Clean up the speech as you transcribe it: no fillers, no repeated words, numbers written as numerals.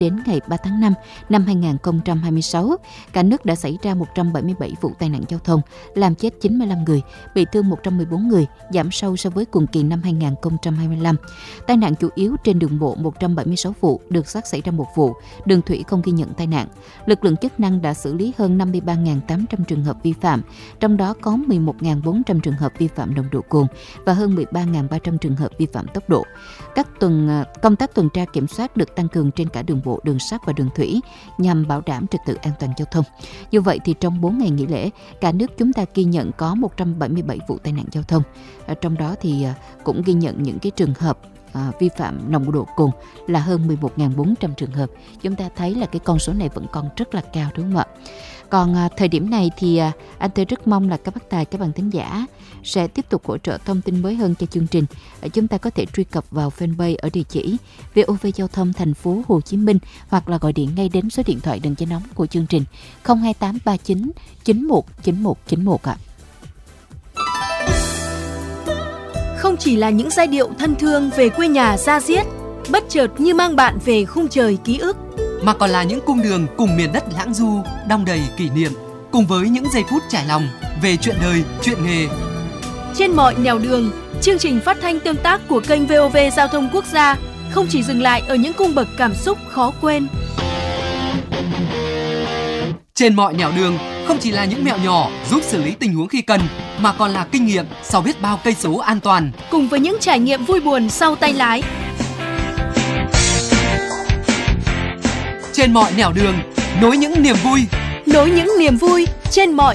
Đến ngày 3 tháng 5 năm 2026, cả nước đã xảy ra 177 vụ tai nạn giao thông, làm chết 95 người, bị thương 114 người, giảm sâu so với cùng kỳ năm 2025. Tai nạn chủ yếu trên đường bộ 176 vụ, đường sắt xảy ra 1 vụ, đường thủy không ghi nhận tai nạn. Lực lượng chức năng đã xử lý hơn 53.800 trường hợp vi phạm, trong đó có 11.400 trường hợp vi phạm nồng độ cồn và hơn 13.300 trường hợp vi phạm tốc độ. Công tác tuần tra kiểm soát được tăng cường trên cả đường bộ, đường sắt và đường thủy nhằm bảo đảm trật tự an toàn giao thông. Như vậy thì trong 4 ngày nghỉ lễ, cả nước chúng ta ghi nhận có 177 vụ tai nạn giao thông. Trong đó thì cũng ghi nhận những cái trường hợp vi phạm nồng độ cồn là hơn 11.400 trường hợp. Chúng ta thấy là cái con số này vẫn còn rất là cao, đúng không ạ? Còn thời điểm này thì anh Tê rất mong là các bác tài, các bạn thính giả sẽ tiếp tục hỗ trợ thông tin mới hơn cho chương trình. Chúng ta có thể truy cập vào fanpage ở địa chỉ VOV Giao thông Thành phố Hồ Chí Minh hoặc là gọi điện ngay đến số điện thoại đường dây nóng của chương trình 02839 919191 ạ. Không chỉ là những giai điệu thân thương về quê nhà da diết, bất chợt như mang bạn về khung trời ký ức, mà còn là những cung đường cùng miền đất lãng du, đong đầy kỷ niệm, cùng với những giây phút trải lòng về chuyện đời, chuyện nghề. Trên mọi nẻo đường, chương trình phát thanh tương tác của kênh VOV Giao thông Quốc gia không chỉ dừng lại ở những cung bậc cảm xúc khó quên. Trên mọi nẻo đường không chỉ là những mẹo nhỏ giúp xử lý tình huống khi cần, mà còn là kinh nghiệm sau biết bao cây số an toàn, cùng với những trải nghiệm vui buồn sau tay lái. Trên mọi nẻo đường, nối những niềm vui trên mọi